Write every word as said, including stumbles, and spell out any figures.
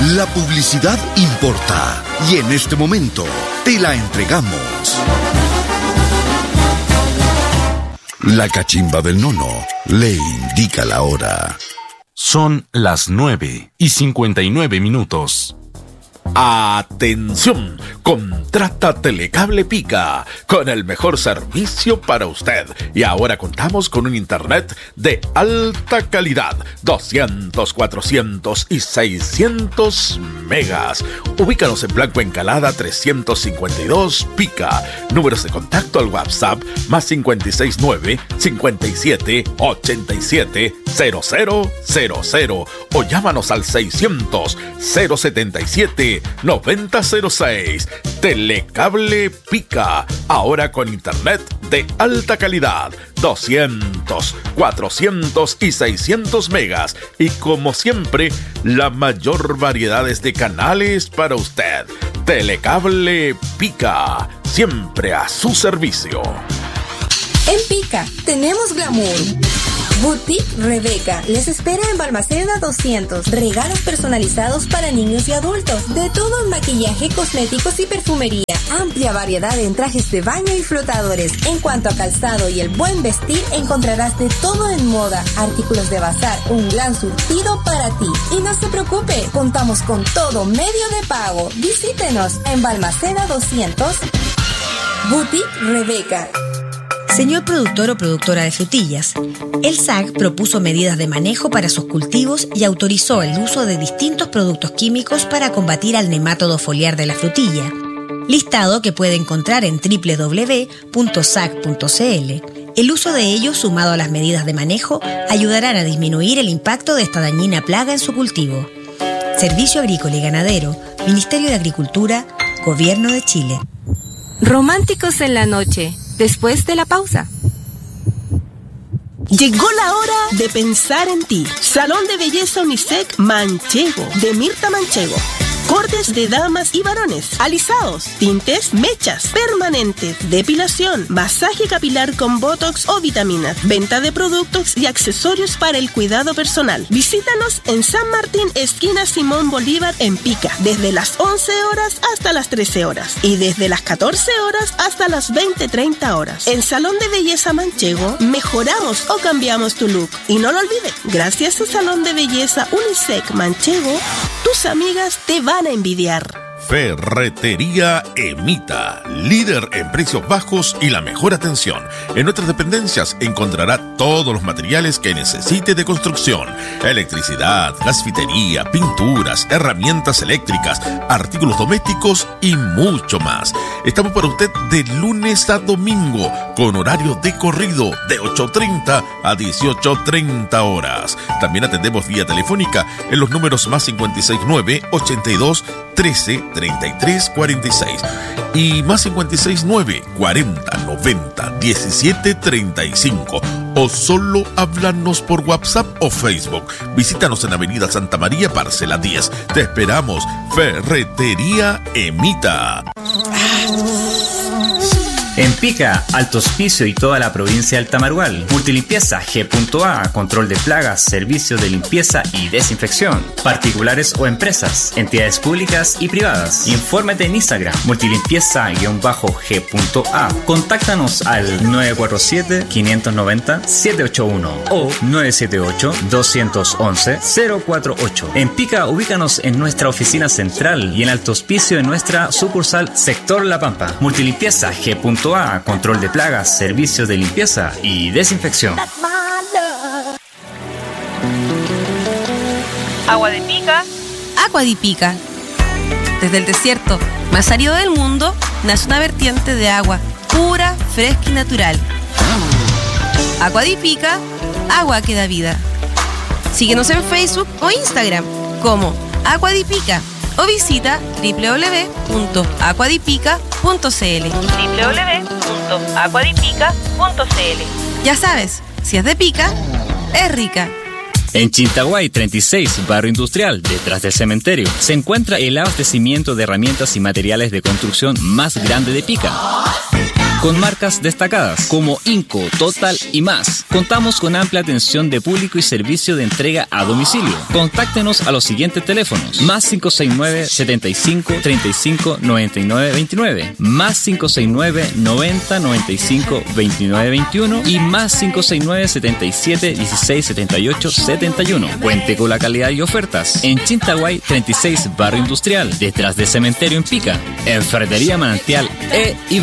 La publicidad importa y en este momento te la entregamos. La cachimba del nono le indica la hora. Son las nueve y cincuenta y nueve minutos. ¡Atención! Contrata Telecable Pica con el mejor servicio para usted. Y ahora contamos con un internet de alta calidad. doscientos, cuatrocientos y seiscientos megas. Ubícanos en Blanco Encalada trescientos cincuenta y dos Pica. Números de contacto al WhatsApp más cincuenta y seis nueve, cincuenta y siete, ochenta y siete, cero cero cero cero o llámanos al seiscientos, cero setenta y siete, noventa cero seis. Telecable Pica, ahora con internet de alta calidad, doscientos, cuatrocientos y seiscientos megas, y como siempre, la mayor variedad de canales para usted. Telecable Pica, siempre a su servicio. En Pica tenemos glamour. Boutique Rebeca les espera en Balmaceda doscientos. Regalos personalizados para niños y adultos. De todo en maquillaje, cosméticos y perfumería. Amplia variedad en trajes de baño y flotadores. En cuanto a calzado y el buen vestir, encontrarás de todo en moda. Artículos de bazar, un gran surtido para ti. Y no se preocupe, contamos con todo medio de pago. Visítenos en Balmaceda doscientos. Boutique Rebeca. Señor productor o productora de frutillas, el S A C propuso medidas de manejo para sus cultivos y autorizó el uso de distintos productos químicos para combatir al nemátodo foliar de la frutilla, listado que puede encontrar en doble u doble u doble u punto s a c punto c l. El uso de ellos, sumado a las medidas de manejo, ayudarán a disminuir el impacto de esta dañina plaga en su cultivo. Servicio Agrícola y Ganadero, Ministerio de Agricultura, Gobierno de Chile. Románticos en la noche. Después de la pausa. Llegó la hora de pensar en ti. Salón de Belleza Unisex Manchego, de Mirta Manchego. Cortes de damas y varones, alisados, tintes, mechas, permanentes, depilación, masaje capilar con botox o vitaminas, venta de productos y accesorios para el cuidado personal. Visítanos en San Martín, esquina Simón Bolívar, en Pica, desde las once horas hasta las trece horas y desde las catorce horas hasta las veinte treinta horas. En Salón de Belleza Manchego, mejoramos o cambiamos tu look. Y no lo olvides, gracias a Salón de Belleza Unisex Manchego, tus amigas te van a envidiar. Ferretería Emita, líder en precios bajos y la mejor atención. En nuestras dependencias encontrará todos los materiales que necesite de construcción: electricidad, gasfitería, pinturas, herramientas eléctricas, artículos domésticos y mucho más. Estamos para usted de lunes a domingo con horario de corrido de ocho treinta a dieciocho treinta horas. También atendemos vía telefónica en los números más cincuenta y seis nueve, ochenta y dos, trece, treinta y tres, cuarenta y seis y más cincuenta y seis nueve, cuarenta, noventa, diecisiete, treinta y cinco, o solo háblanos por WhatsApp o Facebook. Visítanos en Avenida Santa María, parcela diez. Te esperamos. Ferretería Emita. En Pica, Alto Hospicio y toda la provincia del Tamarugal. Multilimpieza G punto A, control de plagas, servicio de limpieza y desinfección. Particulares o empresas, entidades públicas y privadas. Infórmate en Instagram, multilimpieza-G punto A. Contáctanos al nueve cuatro siete, cinco nueve cero, siete ocho uno o nueve siete ocho, dos once, cero cuatro ocho. En Pica, ubícanos en nuestra oficina central y en Alto Hospicio en nuestra sucursal Sector La Pampa. Multilimpieza G punto A, control de plagas, servicios de limpieza y desinfección. Agua de Pica. Agua de Pica. Desde el desierto más árido del mundo nace una vertiente de agua pura, fresca y natural. Agua de Pica, agua que da vida. Síguenos en Facebook o Instagram como Agua de Pica o visita doble u doble u doble u punto aquadipica punto c l. doble u doble u doble u punto aquadipica punto c l. Ya sabes, si es de Pica, es rica. En Chintaguay treinta y seis, barrio industrial, detrás del cementerio, se encuentra el abastecimiento de herramientas y materiales de construcción más grande de Pica. con marcas destacadas como Inco, Total y más. Contamos con amplia atención de público y servicio de entrega a domicilio. Contáctenos a los siguientes teléfonos: más cinco seis nueve, setenta y cinco, treinta y cinco, noventa y nueve veintinueve, más cinco seis nueve, noventa, noventa y cinco, veintinueve veintiuno y más cinco seis nueve, setenta y siete, dieciséis, setenta y ocho, setenta y uno. Cuente con la calidad y ofertas en Chintaguay treinta y seis, Barrio Industrial, detrás del cementerio en Pica. En Ferretería Manantial E y